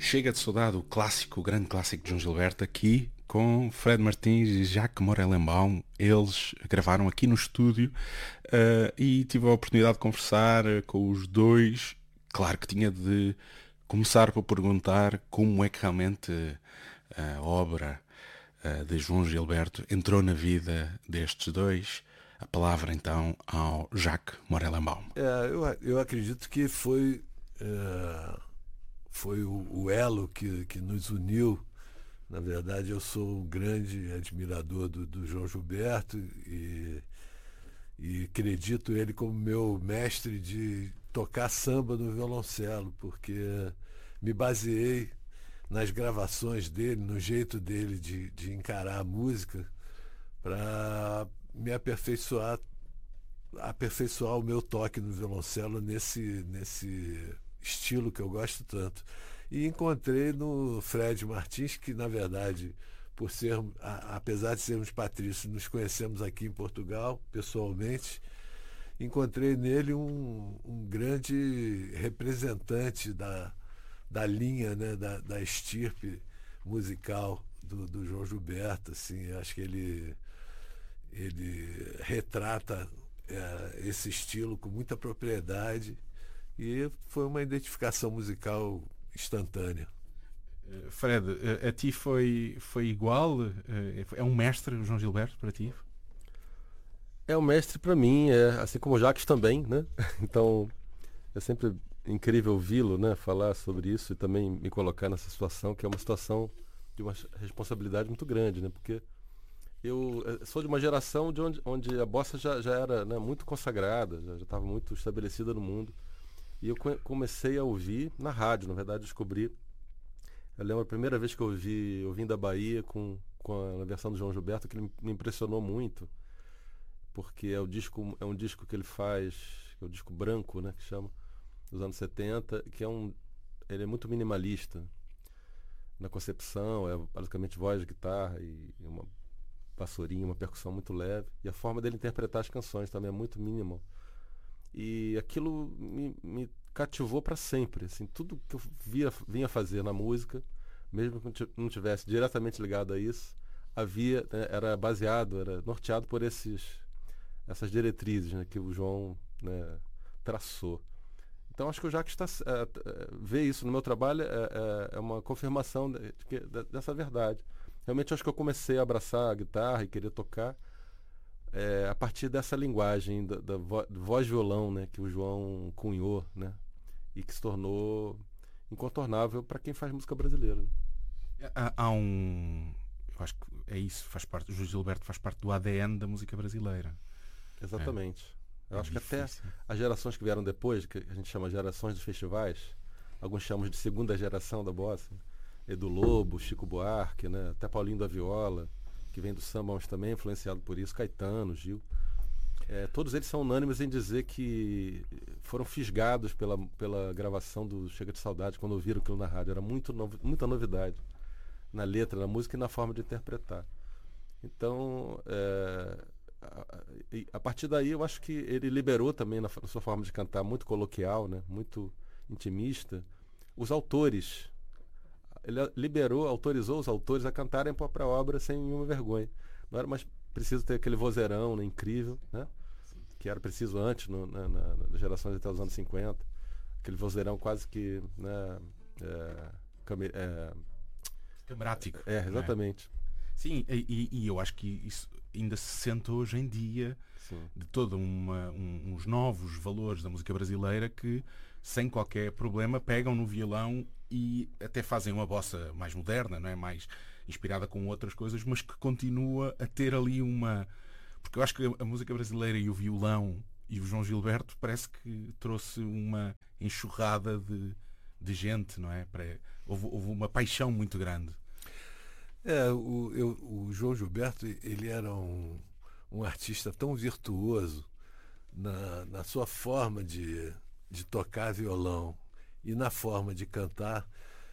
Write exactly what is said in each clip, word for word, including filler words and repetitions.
Chega de saudade, o clássico, o grande clássico de João Gilberto, aqui com Fred Martins e Jacques Morelenbaum. Eles gravaram aqui no estúdio uh, e tive a oportunidade de conversar com os dois. Claro que tinha de começar por perguntar como é que realmente a obra uh, de João Gilberto entrou na vida destes dois. A palavra então ao Jacques Morelenbaum. É, eu, eu acredito que foi, é, foi o, o elo que, que nos uniu. Na verdade, eu sou um grande admirador do, do João Gilberto e, e acredito ele como meu mestre de tocar samba no violoncelo, porque me baseei nas gravações dele, no jeito dele de, de encarar a música, para me aperfeiçoar, aperfeiçoar o meu toque no violoncelo nesse, nesse estilo que eu gosto tanto. E encontrei no Fred Martins, que na verdade, por ser, a, apesar de sermos patrícios, nos conhecemos aqui em Portugal, pessoalmente, encontrei nele um, um grande representante da, da linha, né, da, da estirpe musical do, do João Gilberto. Assim, acho que ele, ele retrata é, esse estilo com muita propriedade e foi uma identificação musical instantânea. Fred, a, a ti foi, foi igual? É um mestre o João Gilberto para ti? É um mestre para mim, é, assim como o Jacques também, né? Então é sempre incrível ouvi-lo, né, falar sobre isso e também me colocar nessa situação, que é uma situação de uma responsabilidade muito grande, né? Porque eu sou de uma geração de onde, onde a bossa já, já era, né, muito consagrada, já estava muito estabelecida no mundo. E eu comecei a ouvir na rádio, na verdade, descobri. Eu lembro a primeira vez que eu ouvi, eu vim da Bahia com, com a versão do João Gilberto, que me impressionou muito, porque é, o disco, é um disco que ele faz, que é o disco branco, né, que chama, dos anos setenta, que é um, ele é muito minimalista na concepção, é basicamente voz, guitarra e uma vassourinha, uma percussão muito leve. E a forma dele interpretar as canções também é muito minimal. E aquilo me, me cativou para sempre. Assim, tudo que eu via, vinha fazer na música, mesmo que não tivesse diretamente ligado a isso, havia, né, era baseado, era norteado por esses, essas diretrizes, né, que o João, né, traçou. Então acho que o Jacques está, é, ver isso no meu trabalho é, é, é uma confirmação de, de, de, dessa verdade. Realmente acho que eu comecei a abraçar a guitarra e querer tocar É, a partir dessa linguagem da, da vo, voz-violão, né, que o João cunhou, né, e que se tornou incontornável para quem faz música brasileira. Há, há um... Eu acho que é isso, faz parte, o João Gilberto faz parte do A D N da música brasileira. Exatamente. É. Eu é acho difícil. Que até as gerações que vieram depois, que a gente chama gerações dos festivais, alguns chamam de segunda geração da bossa, Edu Lobo, Chico Buarque, né, até Paulinho da Viola, que vem do samba, mas também é influenciado por isso, Caetano, Gil. É, todos eles são unânimes em dizer que foram fisgados pela, pela gravação do Chega de Saudade, quando ouviram aquilo na rádio. Era muito novo, muita novidade na letra, na música e na forma de interpretar. Então, é, a, a partir daí, eu acho que ele liberou também, na, na sua forma de cantar, muito coloquial, né, muito intimista, os autores. Ele liberou, autorizou os autores a cantarem a própria obra sem nenhuma vergonha. Não era mais preciso ter aquele vozeirão, né, incrível, né, que era preciso antes, no, na, na, nas gerações até os anos cinquenta. Aquele vozeirão quase que... Né, é, cam- é, Camarático. É, exatamente. É? Sim, e, e eu acho que isso ainda se sente hoje em dia. Sim. De todos um, uns novos valores da música brasileira que, sem qualquer problema, pegam no violão e até fazem uma bossa mais moderna, não é? Mais inspirada com outras coisas, mas que continua a ter ali uma... Porque eu acho que a música brasileira e o violão e o João Gilberto parece que trouxe uma enxurrada de, de gente, não é? Para... Houve, houve uma paixão muito grande. É, o, eu, o João Gilberto, ele era um, um artista tão virtuoso na, na sua forma de, de tocar violão e na forma de cantar,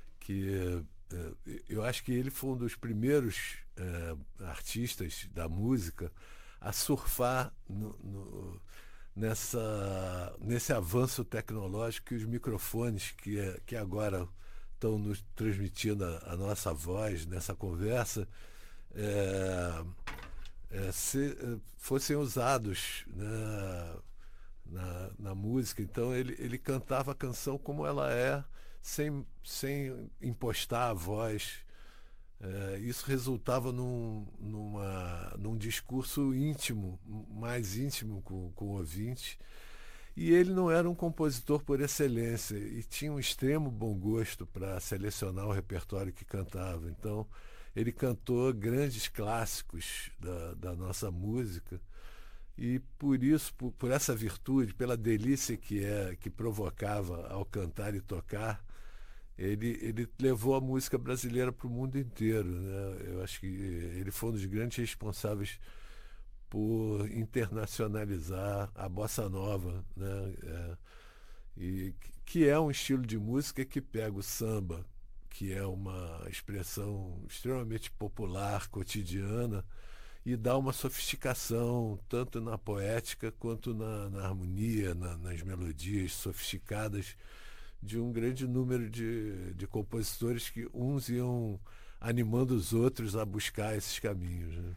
que é, eu acho que ele foi um dos primeiros é, artistas da música a surfar no, no, nessa, nesse avanço tecnológico que os microfones que, que agora estão nos transmitindo a, a nossa voz nessa conversa, é, é, se, fossem usados, né, na, na música. Então ele, ele cantava a canção como ela é, sem, sem impostar a voz. É, isso resultava num, numa, num discurso íntimo, mais íntimo com, com o ouvinte. E ele não era um compositor por excelência e tinha um extremo bom gosto para selecionar o repertório que cantava. Então, ele cantou grandes clássicos da, da nossa música e por isso, por, por essa virtude, pela delícia que é, que provocava ao cantar e tocar, ele, ele levou a música brasileira para o mundo inteiro, né? Eu acho que ele foi um dos grandes responsáveis por internacionalizar a bossa nova, né? É, e que é um estilo de música que pega o samba, que é uma expressão extremamente popular, cotidiana, e dá uma sofisticação tanto na poética quanto na, na harmonia, na, nas melodias sofisticadas de um grande número de, de compositores que uns iam animando os outros a buscar esses caminhos, né?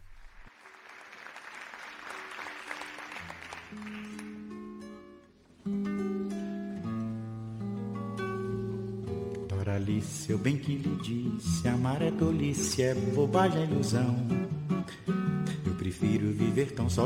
Doralice, eu bem que lhe disse, amar é tolice, é bobagem, é ilusão. Eu prefiro viver tão só